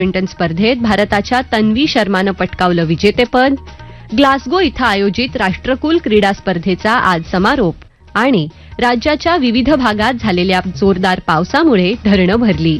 Badminton स्पर्धेत भारताच्या तन्वी शर्मानं पटकावलं विजेतेपद. ग्लासगो इथं आयोजित राष्ट्रकुल क्रीडा स्पर्धेचा आज समारोप. आणि राज्याच्या विविध भागात झालेल्या जोरदार पावसामुळे धरणं भरली.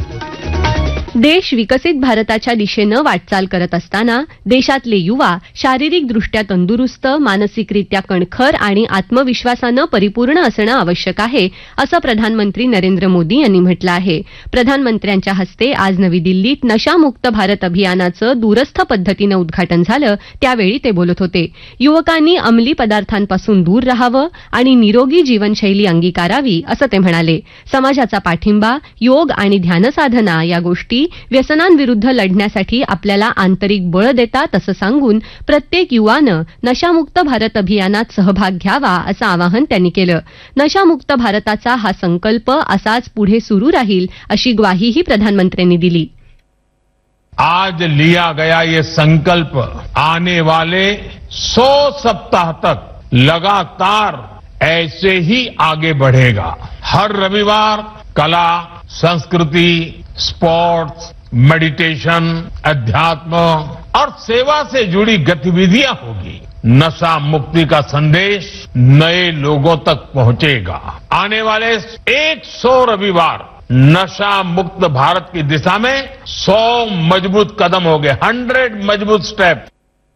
देश विकसित भारताच्या दिशेनं वाटचाल करत असताना देशातले युवा शारीरिकदृष्ट्या तंदुरुस्त, मानसिकरित्या कणखर आणि आत्मविश्वासानं परिपूर्ण असणं आवश्यक आहे, असं प्रधानमंत्री नरेंद्र मोदी यांनी म्हटलं आहे. प्रधानमंत्र्यांच्या हस्ते आज नवी दिल्लीत नशामुक्त भारत अभियानाचं दूरस्थ पद्धतीनं उद्घाटन झालं, त्यावेळी ते बोलत होते. युवकांनी अंमली पदार्थांपासून दूर राहावं आणि निरोगी जीवनशैली अंगीकारावी, असं ते म्हणाले. समाजाचा पाठिंबा, योग आणि ध्यानसाधना या गोष्टी व्यसनांविरुद्ध लढण्यासाठी आपल्याला आंतरिक बळ देतात, असं सांगून प्रत्येक युवानं नशामुक्त भारत अभियानात सहभाग घ्यावा, असं आवाहन त्यांनी केलं. नशामुक्त भारताचा हा संकल्प असाच पुढे सुरू राहील, अशी ग्वाहीही प्रधानमंत्र्यांनी दिली. आज लिया गया ये संकल्प आने वाले 100 सप्ताह तक लगातार ऐसे ही आगे बढ़ेगा. हर रविवार कला, संस्कृति, स्पोर्ट्स, मेडिटेशन, अध्यात्म और सेवा से जुड़ी गतिविधियां होगी. नशा मुक्ति का संदेश नए लोगों तक पहुंचेगा. आने वाले 100 रविवार नशा मुक्त भारत की दिशा में 100 मजबूत कदम होंगे. 100 मजबूत स्टेप.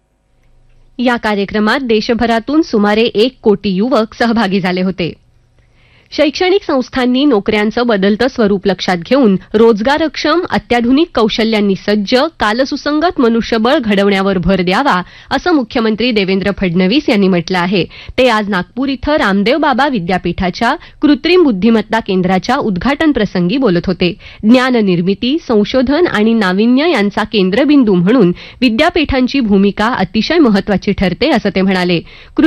या कार्यक्रमात देशभरातून सुमारे 1 कोटी युवक सहभागी झाले होते. शैक्षणिक संस्थांनी नोकऱ्यांचं बदलतं स्वरूप लक्षात घेऊन रोजगारक्षम, अत्याधुनिक कौशल्यांनी सज्ज, कालसुसंगत मनुष्यबळ घडवण्यावर भर द्यावा, असं मुख्यमंत्री देवेंद्र फडणवीस यांनी म्हटलं आहे. ते आज नागपूर इथं रामदेव बाबा विद्यापीठाच्या कृत्रिम बुद्धिमत्ता केंद्राच्या उद्घाटन प्रसंगी बोलत होते. ज्ञाननिर्मिती, संशोधन आणि नाविन्य यांचा केंद्रबिंदू म्हणून विद्यापीठांची भूमिका अतिशय महत्वाची ठरते, असं ते म्हणाले.